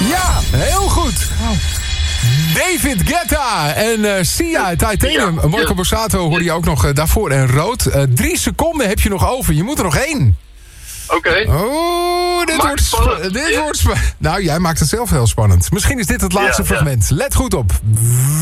Ja, heel goed. David Guetta en Sia, Titanium. Ja. Marco Borsato hoorde je ook nog daarvoor en rood. 3 seconden heb je nog over. Je moet er nog 1. Oké. Oh, dit Maakt wordt het spannend. spannend. Nou, jij maakt het zelf heel spannend. Misschien is dit het laatste Ja. fragment. Let goed op.